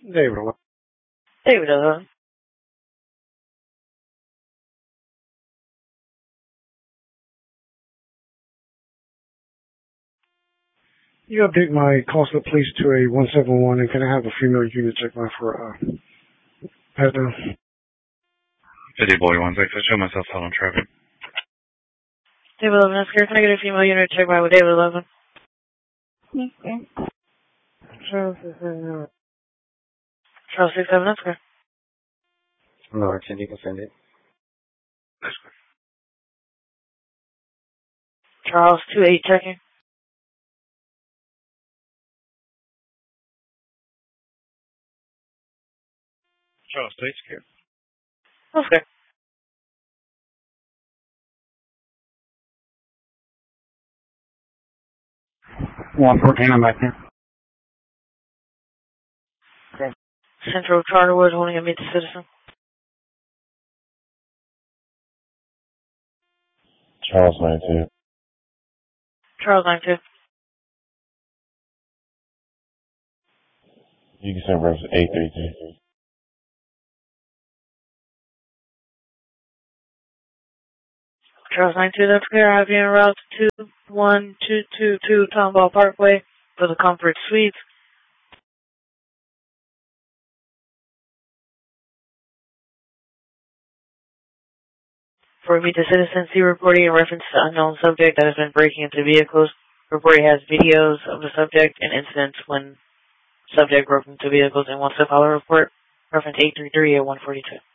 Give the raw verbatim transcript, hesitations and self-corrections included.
David, hello. David, hello. You update my call to the police to a one seven one, and can I have a female unit check my for, uh, Pedro? City Boy one six, I show myself out on traffic. David eleven, Oscar, can I get a female unit check by with David eleven? Okay. Charles six seven, Charles six seven, Oscar. No, can you can send it? Charles two eight checking. Charles, take care. Oscar. one fourteen, I'm back here. Okay. Central Charterwood holding a meet the citizen. Charles ninety-two. Charles nine two. You can send reference eight three two. Charles nine two, that's clear. I have you en route to two one two two two Tomball Parkway for the Comfort Suites. For Meet the Citizen, see reporting in reference to unknown subject that has been breaking into vehicles. Reporting has videos of the subject and incidents when subject broke into vehicles and wants to file a report. Reference eight three three at one forty-two.